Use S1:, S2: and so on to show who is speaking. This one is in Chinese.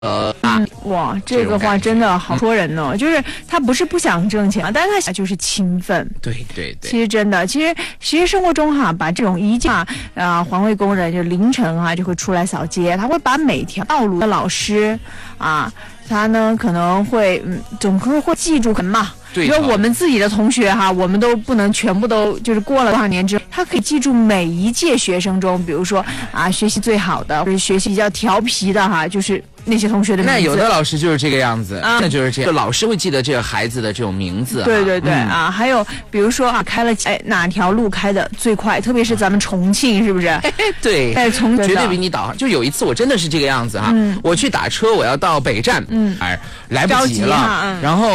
S1: 哇，这个话真的好戳人哦！就是他不是不想挣钱，但是他就是勤奋。
S2: 对对对，
S1: 其实真的，其实生活中哈，把这种一件环卫工人就凌晨就会出来扫街，他会把每条道路的老师他呢可能会总会记住人嘛。比如我们自己的同学我们都不能全部都就是过了多少年之后，他可以记住每一届学生中，比如说学习最好的，或者学习比较调皮的就是那些同学的名字。
S2: 那有的老师就是这个样子，那就是这样，老师会记得这个孩子的这种名字。
S1: 对对对还有比如说开了哪条路开的最快，特别是咱们重庆是不是？
S2: 对，绝对比你导航。就有一次我真的是这个样子我去打车，我要到北站，来不及了，然后。